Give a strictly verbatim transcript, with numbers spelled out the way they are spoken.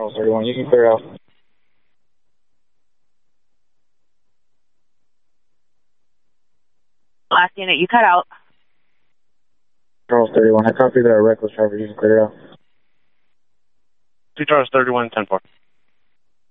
Charles thirty-one, you can clear out. Last unit, you cut out. Charles thirty-one, I copy that reckless driver, you can clear out. Two Charles thirty-one, ten four.